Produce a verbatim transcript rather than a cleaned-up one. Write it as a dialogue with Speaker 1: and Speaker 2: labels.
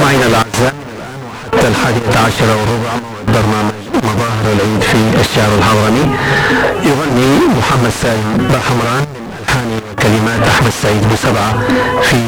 Speaker 1: مستمعينا الأعزاء، من الآن وحتى الحادية عشرة والربع موعد برنامج مظاهر العيد في الشعر الحضرمي. يغني محمد سالم بحمران من ألحان وكلمات أحمد سعيد بسبعة في